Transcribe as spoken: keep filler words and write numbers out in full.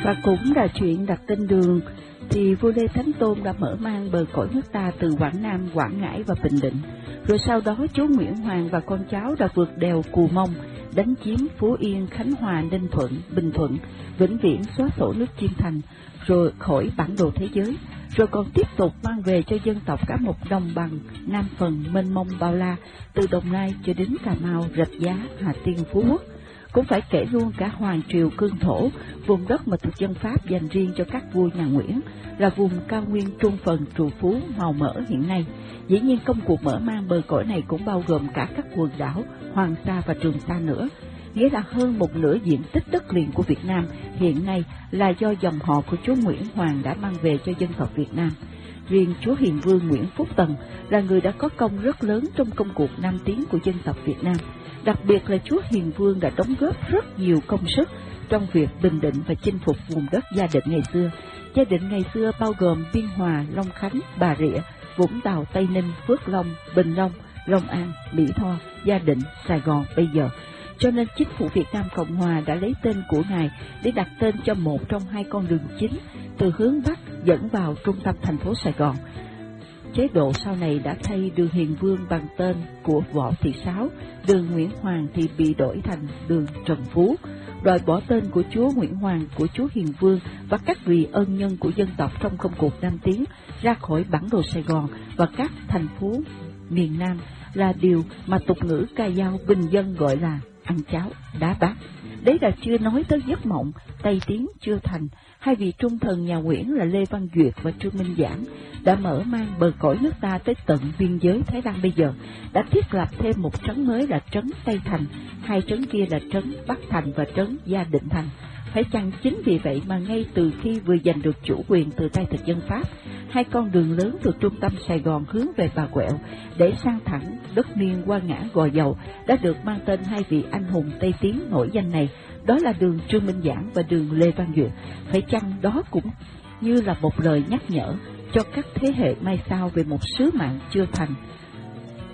Và cũng là chuyện đặt tên đường, thì vua Lê Thánh Tôn đã mở mang bờ cõi nước ta từ Quảng Nam, Quảng Ngãi và Bình Định. Rồi sau đó chúa Nguyễn Hoàng và con cháu đã vượt đèo Cù Mông, đánh chiếm Phú Yên, Khánh Hòa, Ninh Thuận, Bình Thuận, vĩnh viễn xóa sổ nước Chiêm Thành, rồi khỏi bản đồ thế giới. Rồi còn tiếp tục mang về cho dân tộc cả một đồng bằng Nam phần mênh mông bao la, từ Đồng Nai cho đến Cà Mau, Rạch Giá, Hà Tiên, Phú Quốc. Cũng phải kể luôn cả Hoàng Triều Cương Thổ, vùng đất mà thực dân Pháp dành riêng cho các vua nhà Nguyễn, là vùng cao nguyên trung phần trù phú màu mỡ hiện nay. Dĩ nhiên công cuộc mở mang bờ cõi này cũng bao gồm cả các quần đảo Hoàng Sa và Trường Sa nữa, nghĩa là hơn một nửa diện tích đất liền của Việt Nam hiện nay là do dòng họ của chúa Nguyễn Hoàng đã mang về cho dân tộc Việt Nam. Riêng chúa Hiền Vương Nguyễn Phúc Tần là người đã có công rất lớn trong công cuộc nam tiến của dân tộc Việt Nam. Đặc biệt là chúa Hiền Vương đã đóng góp rất nhiều công sức trong việc bình định và chinh phục vùng đất Gia Định ngày xưa. Gia Định ngày xưa bao gồm Biên Hòa, Long Khánh, Bà Rịa, Vũng Tàu, Tây Ninh, Phước Long, Bình Long, Long An, Mỹ Tho, Gia Định, Sài Gòn bây giờ. Cho nên chính phủ Việt Nam Cộng Hòa đã lấy tên của ngài để đặt tên cho một trong hai con đường chính từ hướng Bắc dẫn vào trung tâm thành phố Sài Gòn. Chế độ sau này đã thay đường Hiền Vương bằng tên của Võ Thị Sáu, đường Nguyễn Hoàng thì bị đổi thành đường Trần Phú, đòi bỏ tên của chúa Nguyễn Hoàng, của chúa Hiền Vương và các vị ân nhân của dân tộc trong công cuộc nam tiến ra khỏi bản đồ Sài Gòn và các thành phố miền Nam là điều mà tục ngữ ca dao bình dân gọi là ăn cháo đá bát. Đấy là chưa nói tới giấc mộng Tây Tiến chưa thành. Hai vị trung thần nhà Nguyễn là Lê Văn Duyệt và Trương Minh Giảng đã mở mang bờ cõi nước ta tới tận biên giới Thái Lan bây giờ, đã thiết lập thêm một trấn mới là trấn Tây Thành, hai trấn kia là trấn Bắc Thành và trấn Gia Định Thành. Phải chăng chính vì vậy mà ngay từ khi vừa giành được chủ quyền từ tay thực dân Pháp, hai con đường lớn từ trung tâm Sài Gòn hướng về Bà Quẹo để sang thẳng đất Miên qua ngã Gò Dầu đã được mang tên hai vị anh hùng Tây Tiến nổi danh này, đó là đường Trương Minh Giảng và đường Lê Văn Duyệt. Phải chăng đó cũng như là một lời nhắc nhở cho các thế hệ mai sau về một sứ mạng chưa thành